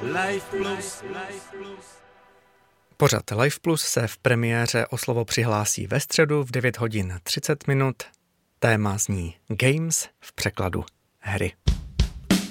Pořad Life Plus se v premiéře o slovo přihlásí ve středu v 9 hodin 30 minut. Téma zní Games, v překladu hry.